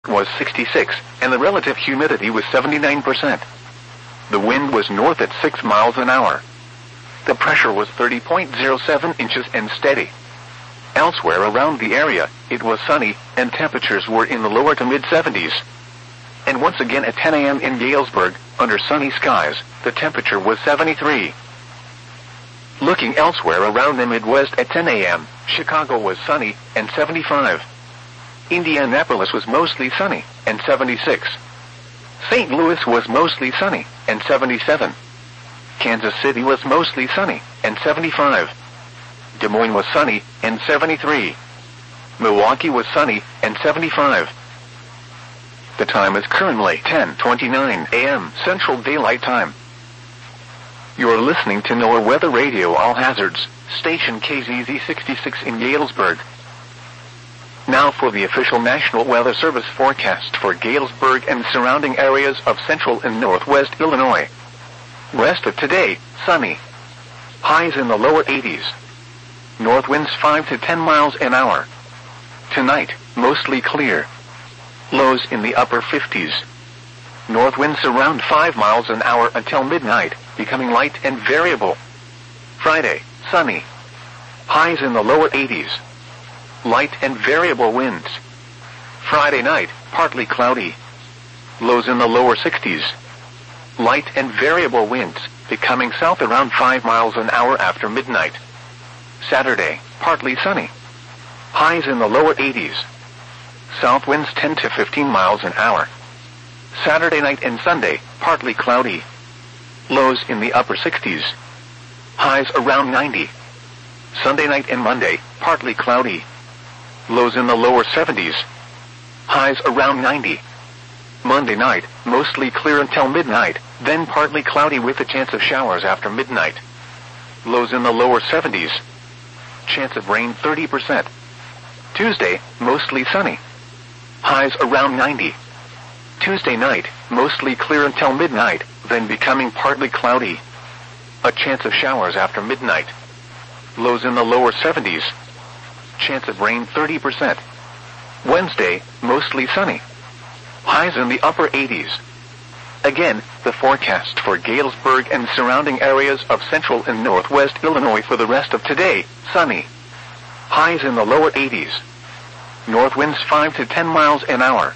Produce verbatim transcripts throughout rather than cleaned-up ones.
was sixty-six, and the relative humidity was seventy-nine percent. The wind was north at six miles an hour. The pressure was thirty point zero seven inches and steady. Elsewhere around the area, it was sunny, and temperatures were in the lower to mid-seventies. And once again at ten a m in Galesburg, under sunny skies, the temperature was seventy-three. Looking elsewhere around the Midwest at ten a m, Chicago was sunny, and seventy-five. Indianapolis was mostly sunny, and seventy-six. Saint Louis was mostly sunny, and seventy-seven. Kansas City was mostly sunny, and seventy-five. Des Moines was sunny, and seventy-three. Milwaukee was sunny, and seventy-five. The time is currently ten twenty-nine a m Central Daylight Time. You are listening to NOAA Weather Radio All Hazards, station K Z Z sixty-six in Galesburg. Now for the official National Weather Service forecast for Galesburg and surrounding areas of central and northwest Illinois. Rest of today, sunny. Highs in the lower eighties. North winds five to ten miles an hour. Tonight, mostly clear. Lows in the upper fifties. North winds around five miles an hour until midnight, becoming light and variable. Friday, sunny. Highs in the lower eighties. Light and variable winds. Friday night, partly cloudy. Lows in the lower sixties. Light and variable winds, becoming south around five miles an hour after midnight. Saturday, partly sunny. Highs in the lower eighties. South winds ten to fifteen miles an hour. Saturday night and Sunday, partly cloudy. Lows in the upper sixties. Highs around ninety. Sunday night and Monday, partly cloudy. Lows in the lower seventies. Highs around ninety. Monday night, mostly clear until midnight, then partly cloudy with a chance of showers after midnight. Lows in the lower seventies. Chance of rain thirty percent. Tuesday, mostly sunny. Highs around ninety. Tuesday night, mostly clear until midnight, then becoming partly cloudy. A chance of showers after midnight. Lows in the lower seventies. Chance of rain thirty percent. Wednesday, mostly sunny. Highs in the upper eighties. Again, the forecast for Galesburg and surrounding areas of central and northwest Illinois for the rest of today, sunny. Highs in the lower eighties. North winds five to ten miles an hour.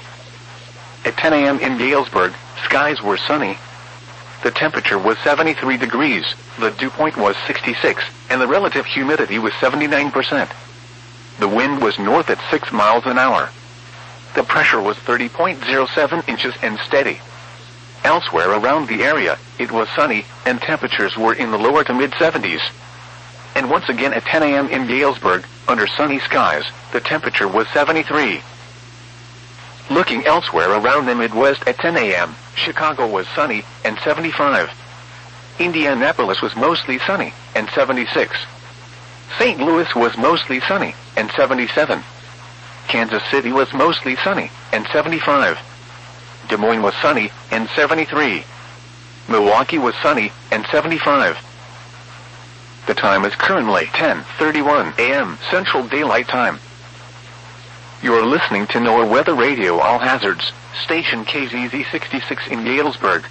At ten a m in Galesburg, skies were sunny. The temperature was seventy-three degrees, the dew point was sixty-six, and the relative humidity was seventy-nine percent. The wind was north at six miles an hour. The pressure was thirty point zero seven inches and steady. Elsewhere around the area, it was sunny, and temperatures were in the lower to mid-seventies. And once again at ten a m in Galesburg, under sunny skies, the temperature was seventy-three. Looking elsewhere around the Midwest at ten a m, Chicago was sunny, and seventy-five. Indianapolis was mostly sunny, and seventy-six. Saint Louis was mostly sunny, and seventy-seven. Kansas City was mostly sunny, and seventy-five. Des Moines was sunny, and seventy-three. Milwaukee was sunny, and seventy-five. The time is currently ten thirty-one a m Central Daylight Time. You are listening to NOAA Weather Radio All Hazards, station K Z Z sixty-six in Galesburg.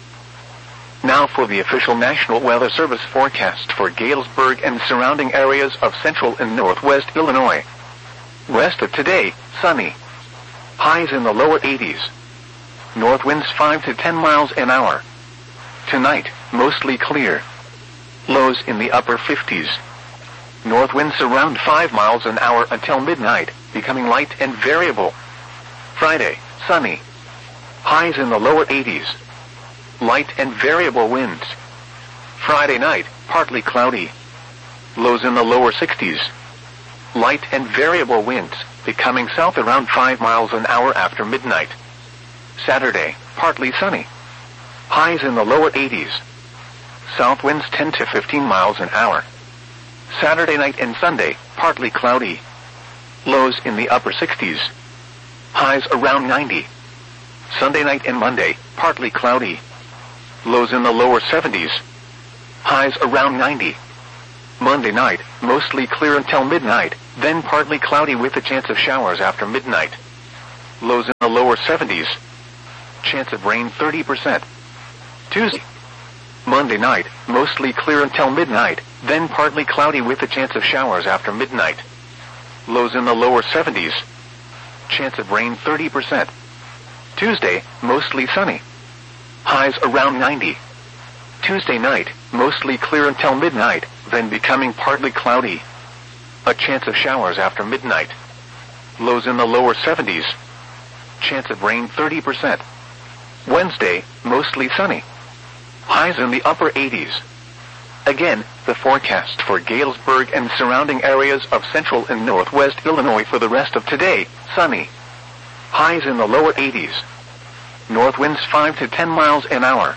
Now for the official National Weather Service forecast for Galesburg and surrounding areas of central and northwest Illinois. Rest of today, sunny. Highs in the lower eighties. North winds five to ten miles an hour. Tonight, mostly clear. Lows in the upper fifties. North winds around five miles an hour until midnight, becoming light and variable. Friday, sunny. Highs in the lower eighties. Light and variable winds. Friday night, partly cloudy. Lows in the lower sixties. Light and variable winds, becoming south around five miles an hour after midnight. Saturday, partly sunny. Highs in the lower eighties. South winds ten to fifteen miles an hour. Saturday night and Sunday, partly cloudy. Lows in the upper sixties. Highs around ninety. Sunday night and Monday, partly cloudy. Lows in the lower seventies. Highs around ninety. Monday night, mostly clear until midnight, then partly cloudy with a chance of showers after midnight. Lows in lower seventies. Chance of rain thirty percent. Tuesday. Monday night, mostly clear until midnight, then partly cloudy with a chance of showers after midnight. Lows in the lower seventies. Chance of rain thirty percent. Tuesday, mostly sunny. Highs around ninety. Tuesday night, mostly clear until midnight, then becoming partly cloudy. A chance of showers after midnight. Lows in the lower seventies. Chance of rain thirty percent. Wednesday, mostly sunny. Highs in the upper eighties. Again, the forecast for Galesburg and surrounding areas of central and northwest Illinois for the rest of today, sunny. Highs in the lower eighties. North winds five to ten miles an hour.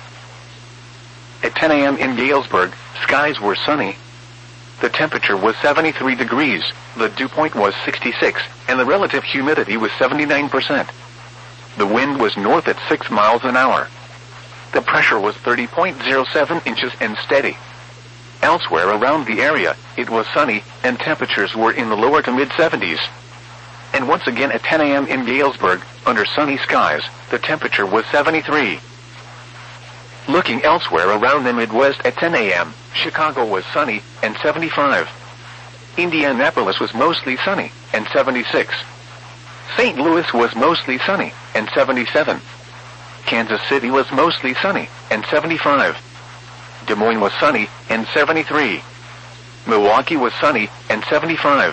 At ten a m in Galesburg, skies were sunny. The temperature was seventy-three degrees, the dew point was sixty-six, and the relative humidity was seventy-nine percent. The wind was north at six miles an hour. The pressure was thirty point zero seven inches and steady. Elsewhere around the area, it was sunny, and temperatures were in the lower to mid-seventies. And once again at ten a m in Galesburg, under sunny skies, the temperature was seventy-three. Looking elsewhere around the Midwest at ten a m, Chicago was sunny, and seventy-five. Indianapolis was mostly sunny, and seventy-six. Saint Louis was mostly sunny, and seventy-seven. Kansas City was mostly sunny, and seventy-five. Des Moines was sunny, and seventy-three. Milwaukee was sunny, and seventy-five.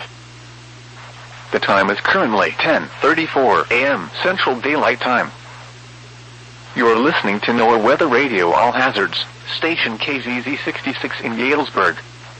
The time is currently ten thirty-four a m Central Daylight Time. You are listening to NOAA Weather Radio All Hazards, station K Z Z sixty-six in Galesburg.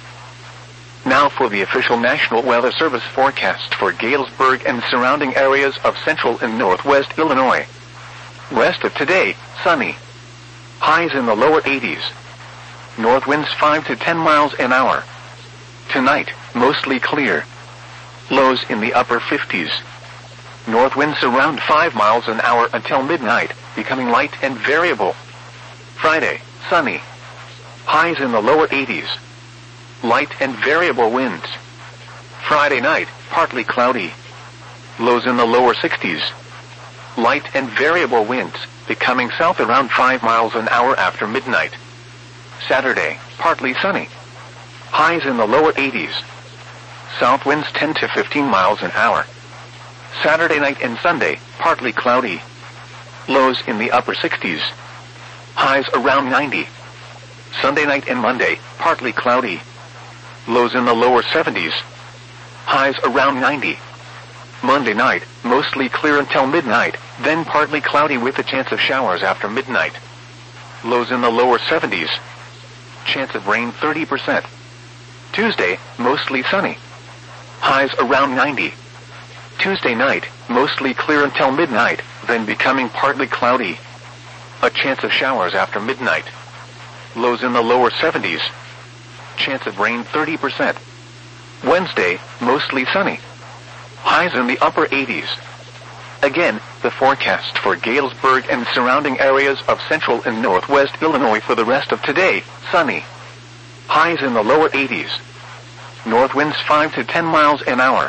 Now for the official National Weather Service forecast for Galesburg and surrounding areas of central and northwest Illinois. Rest of today, sunny. Highs in the lower eighties. North winds five to ten miles an hour. Tonight, mostly clear. Lows in the upper fifties. North winds around five miles an hour until midnight, becoming light and variable. Friday, sunny. Highs in the lower eighties. Light and variable winds. Friday night, partly cloudy. Lows in the lower sixties. Light and variable winds, becoming south around five miles an hour after midnight. Saturday, partly sunny. Highs in the lower eighties. South winds ten to fifteen miles an hour. Saturday night and Sunday, partly cloudy. Lows in the upper sixties. Highs around ninety. Sunday night and Monday, partly cloudy. Lows in the lower seventies. Highs around ninety. Monday night, mostly clear until midnight, then partly cloudy with a chance of showers after midnight. Lows in the lower seventies. Chance of rain thirty percent. Tuesday, mostly sunny. Highs around ninety. Tuesday night, mostly clear until midnight, then becoming partly cloudy. A chance of showers after midnight. Lows in the lower seventies. Chance of rain thirty percent. Wednesday, mostly sunny. Highs in the upper eighties. Again, the forecast for Galesburg and surrounding areas of central and northwest Illinois for the rest of today, sunny. Highs in the lower eighties. North winds five to ten miles an hour.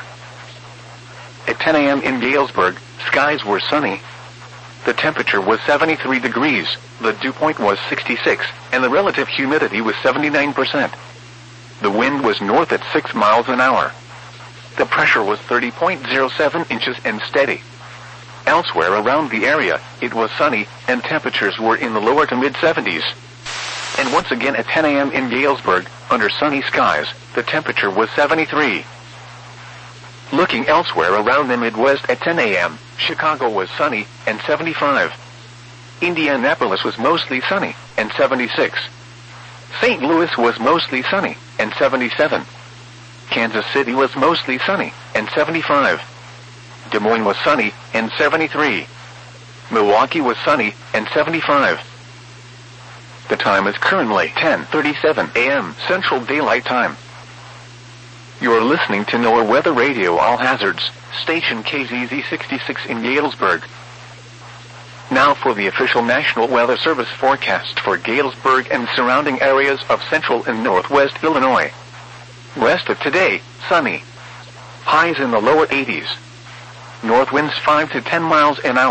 At ten a m in Galesburg, skies were sunny. The temperature was seventy-three degrees, the dew point was sixty-six, and the relative humidity was seventy-nine percent. The wind was north at six miles an hour. The pressure was thirty point zero seven inches and steady. Elsewhere around the area, it was sunny, and temperatures were in the lower to mid-seventies. And once again at ten a m in Galesburg, under sunny skies, the temperature was seventy-three. Looking elsewhere around the Midwest at ten a m, Chicago was sunny, and seventy-five. Indianapolis was mostly sunny, and seventy-six. Saint Louis was mostly sunny, and seventy-seven. Kansas City was mostly sunny, and seventy-five. Des Moines was sunny, and seventy-three. Milwaukee was sunny, and seventy-five. The time is currently ten thirty-seven a m Central Daylight Time. You are listening to NOAA Weather Radio All Hazards, station K Z Z sixty-six in Galesburg. Now for the official National Weather Service forecast for Galesburg and surrounding areas of central and northwest Illinois. Rest of today, sunny. Highs in the lower eighties. North winds five to ten miles an hour.